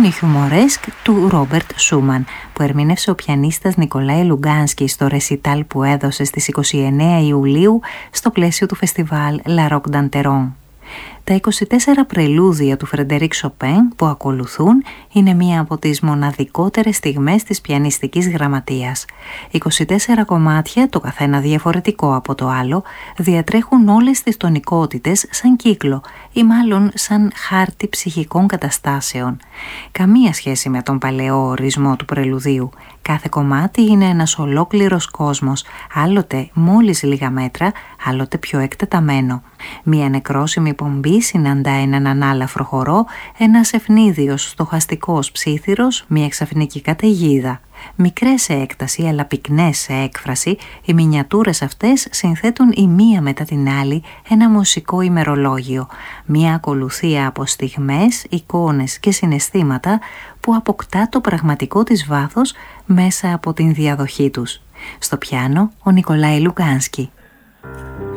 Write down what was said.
είναι χιουμορέσκ του Ρόμπερτ Σούμαν, που ερμήνευσε ο πιανίστας Νικολάη Λουγκάνσκι στο ρεσιτάλ που έδωσε στις 29 Ιουλίου στο πλαίσιο του φεστιβάλ La Roque d'Anteron. Τα 24 πρελούδια του Φρεντερίκ Σοπέν που ακολουθούν είναι μία από τις μοναδικότερες στιγμές της πιανιστικής γραμματείας. 24 κομμάτια, το καθένα διαφορετικό από το άλλο, διατρέχουν όλες τις τονικότητες σαν κύκλο ή μάλλον σαν χάρτη ψυχικών καταστάσεων. Καμία σχέση με τον παλαιό ορισμό του πρελουδίου. Κάθε κομμάτι είναι ένας ολόκληρος κόσμος, άλλοτε μόλις λίγα μέτρα, άλλοτε πιο εκτεταμένο. Μία νεκρόσιμη πομπή συναντά έναν ανάλαφρο χορό, ένας ευνίδιος στοχαστικός ψίθυρος, μία ξαφνική καταιγίδα. Μικρές σε έκταση αλλά πυκνές σε έκφραση, οι μινιατούρες αυτές συνθέτουν η μία μετά την άλλη ένα μουσικό ημερολόγιο, μία ακολουθία από στιγμές, εικόνες και συναισθήματα που αποκτά το πραγματικό της βάθος μέσα από την διαδοχή τους. Στο πιάνο ο Νικολάη Λουγκάνσκι.